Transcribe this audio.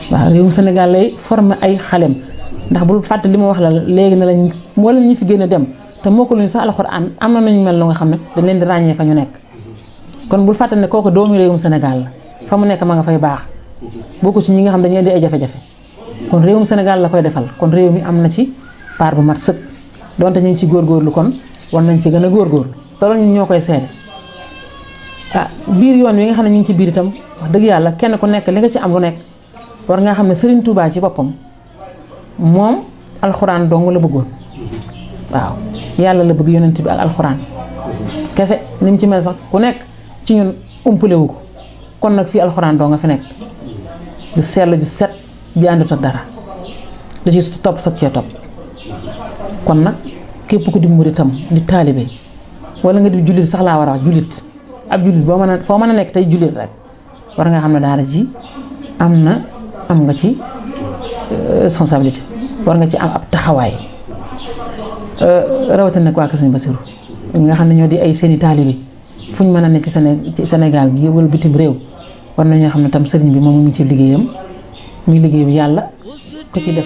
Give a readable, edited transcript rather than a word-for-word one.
waaw réewum Sénégal lay former ay xalem ndax bul fàtte li ma wax la léegi na lañ moo leen ñi fi gën a dem te moo ko luñu sax alxuraan am na nañu mel lu nga xam ne dañ leen di ràññee fa ñu nekk kon bul fàtte ne kooku doomu réewum Sénégal la fa mu nekk ma nga fay baax bokku ci ñi nga xam dañuy di ay jafe-jafe kon réewum Sénégal la koy defal kon réew mi am na ci part bu mat sëkk donte ñu ngi ci góorgóorlu kon war nañ ci gën a góorgóorlu te loolu ñun ñoo koy seede biir yoon wi nga xam ne ñu ngi ci biir itam wax dëgg yàlla kenn ku nekk li nga ci am lu nekk war nga xam ne Serigne Touba ci boppam moom alxuraan dong la bëggoon waaw yàlla la bëgg yonent bi ak alxuraan kese ni mu ci mel sax ku nekk ci ñun umpale wu ko kon nag fii alxuraan doo nga fi nekk du sell ju set bi àndut ak dara da ci topp soog cee topp kon nag képp ku di muritam di taalibe wala nga di jullit sax laa war a wax jullit ab jullit boo mën a foo mën a nekk tey jullit rek war nga xam ne daara ji am nga ci responsabilité war nga ci am ab taxawaay rawatina nag waa Kër Sëñ Basiru nga xam ne ñoo di ay seeni taalibe fu ñu mën a nekk ci Sénégal gi wala bitim réew war nañoo xam ne tam sëriñ bi moom mu ngi ci liggéeyam muy liggéey bi yàlla ko ci def